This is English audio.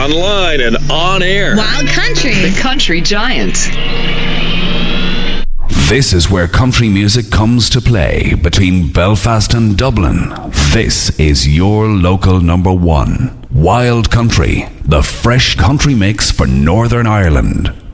online and on air. Wild Country. The Country Giant. This is where country music comes to play between Belfast and Dublin. This is your local number one. Wild Country, the fresh country mix for Northern Ireland.